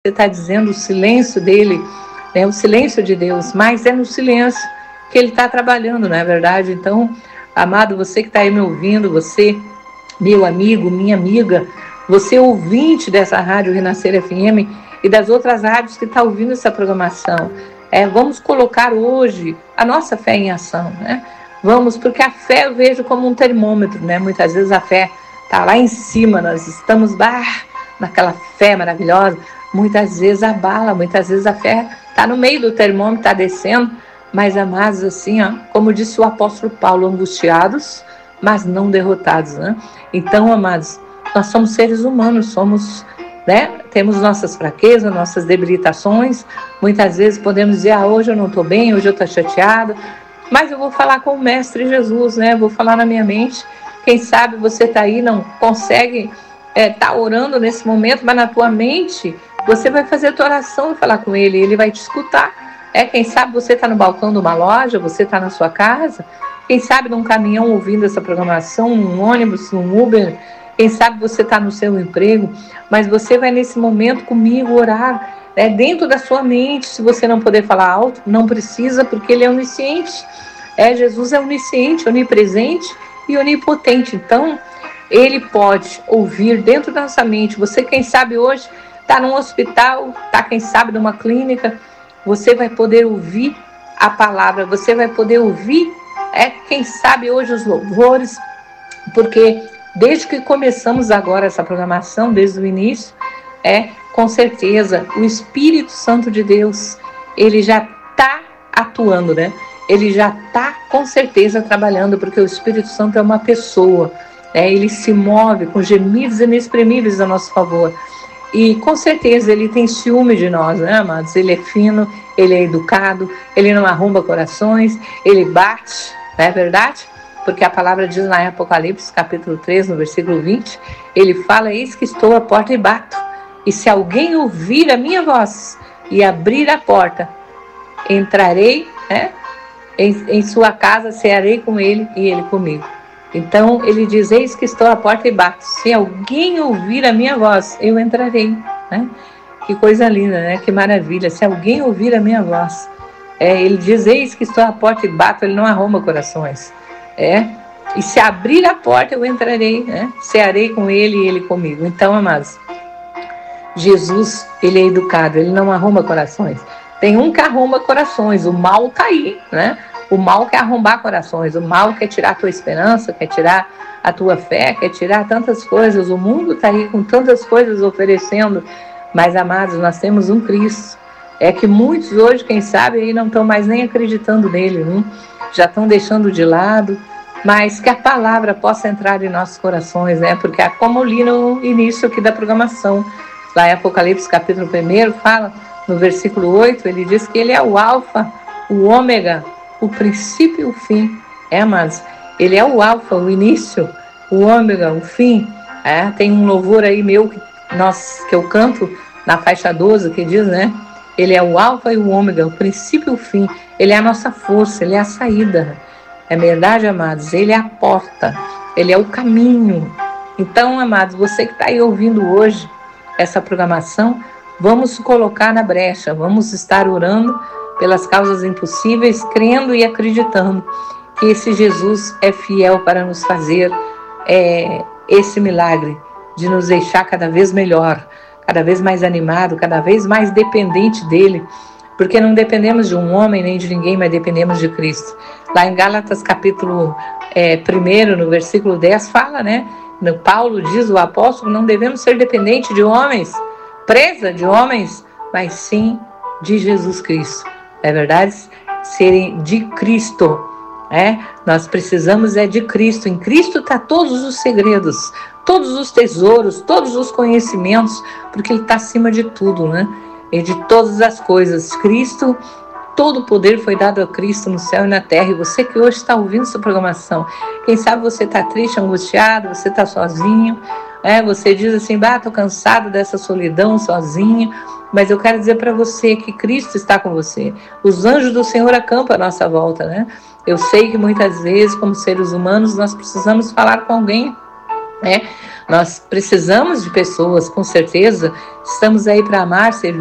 está dizendo o silêncio dele, né, o silêncio de Deus, mas é no silêncio que ele está trabalhando, não é verdade? Então, amado, você que está aí me ouvindo, você, meu amigo, minha amiga, você ouvinte dessa Rádio Renascer FM e das outras rádios que está ouvindo essa programação, vamos colocar hoje a nossa fé em ação, né? Vamos, porque a fé eu vejo como um termômetro, né? Muitas vezes a fé está lá em cima, nós estamos naquela fé maravilhosa, muitas vezes abala, muitas vezes a fé está no meio do termômetro, está descendo, mas amados, assim, como disse o apóstolo Paulo, angustiados, mas não derrotados, né? Então, amados, nós somos seres humanos, somos, né? Temos nossas fraquezas, nossas debilitações, muitas vezes podemos dizer, hoje eu não estou bem, hoje eu estou chateado, mas eu vou falar com o Mestre Jesus, né? Vou falar na minha mente. Quem sabe você está aí, não consegue tá orando nesse momento, mas na tua mente você vai fazer a tua oração e falar com ele, ele vai te escutar. Quem sabe você está no balcão de uma loja, você está na sua casa, quem sabe num caminhão ouvindo essa programação, num ônibus, num Uber, quem sabe você está no seu emprego, mas você vai nesse momento comigo orar, dentro da sua mente. Se você não puder falar alto, não precisa, porque ele é onisciente. Jesus é onisciente, onipresente e onipotente. Então, ele pode ouvir dentro da nossa mente. Você, quem sabe hoje, está num hospital, está, quem sabe, numa clínica, você vai poder ouvir a palavra, você vai poder ouvir, quem sabe, hoje os louvores, porque desde que começamos agora essa programação, desde o início, com certeza, o Espírito Santo de Deus, ele já está atuando, né? Ele já está, com certeza, trabalhando, porque o Espírito Santo é uma pessoa, ele se move com gemidos inexprimíveis a nosso favor. E com certeza ele tem ciúme de nós, né, amados? Ele é fino, ele é educado, ele não arromba corações, ele bate, não é verdade? Porque a palavra diz lá em Apocalipse, capítulo 3, no versículo 20, ele fala, eis que estou à porta e bato, e se alguém ouvir a minha voz e abrir a porta, entrarei, em sua casa, cearei com ele e ele comigo. Então ele diz, eis que estou à porta e bato, se alguém ouvir a minha voz, eu entrarei, né? Que coisa linda, né? Que maravilha, se alguém ouvir a minha voz, ele diz, eis que estou à porta e bato, ele não arromba corações, e se abrir a porta eu entrarei, né? Cearei com ele e ele comigo. Então, amados, Jesus, ele é educado, ele não arromba corações. Tem um que arromba corações, o mal está aí, né? O mal quer arrombar corações, o mal quer tirar a tua esperança, quer tirar a tua fé, quer tirar tantas coisas. O mundo está aí com tantas coisas oferecendo, mas, amados, nós temos um Cristo. Que muitos hoje, quem sabe, aí não estão mais nem acreditando nele, né? Já estão deixando de lado, mas que a palavra possa entrar em nossos corações, né? Porque como eu li no início aqui da programação, lá em Apocalipse capítulo 1, fala no versículo 8, ele diz que ele é o alfa, o ômega, o princípio e o fim, amados? Ele é o alfa, o início, o ômega, o fim. Tem um louvor aí meu que eu canto na faixa 12, que diz, né? Ele é o alfa e o ômega, o princípio e o fim. Ele é a nossa força, ele é a saída. É verdade, amados? Ele é a porta, ele é o caminho. Então, amados, você que está aí ouvindo hoje essa programação, vamos colocar na brecha, vamos estar orando pelas causas impossíveis, crendo e acreditando que esse Jesus é fiel para nos fazer esse milagre, de nos deixar cada vez melhor, cada vez mais animado, cada vez mais dependente dele, porque não dependemos de um homem nem de ninguém, mas dependemos de Cristo. Lá em Gálatas capítulo 1, no versículo 10, fala, né? Paulo diz, o apóstolo, não devemos ser dependentes de homens, presa de homens, mas sim de Jesus Cristo. É verdade? Serem de Cristo. Nós precisamos de Cristo. Em Cristo está todos os segredos, todos os tesouros, todos os conhecimentos, porque ele está acima de tudo, né? E de todas as coisas. Cristo, todo o poder foi dado a Cristo no céu e na terra. E você que hoje está ouvindo essa programação, quem sabe você está triste, angustiado, você está sozinho, você diz assim, estou cansado dessa solidão, sozinho. Mas eu quero dizer para você que Cristo está com você. Os anjos do Senhor acampam à nossa volta, né? Eu sei que muitas vezes, como seres humanos, nós precisamos falar com alguém, Nós precisamos de pessoas, com certeza. Estamos aí para amar, servir